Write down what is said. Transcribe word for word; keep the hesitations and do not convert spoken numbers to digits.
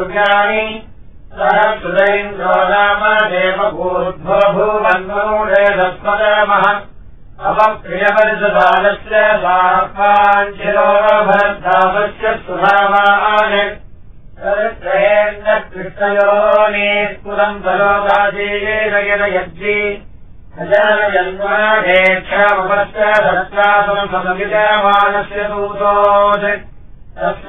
सहस्रैन्द्रो नाम देवभूर्ध्वो भुवन्मूढे दस्मदामः अपप्रियवर्षबालस्य सात्माञ्चिरो भरद्धामस्य सुधामाने सरित्रहेन्न कृष्णयोनीस्फुरम् तलोकाशीलेन यदयज्ञी अजानयन्वाढेक्षामपश्च धत्तासनम् समविजयमानस्य दूतोत्